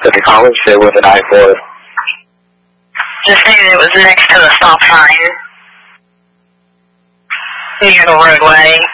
Did the caller say with an I-4? Just say that it was next to the stop sign near the roadway.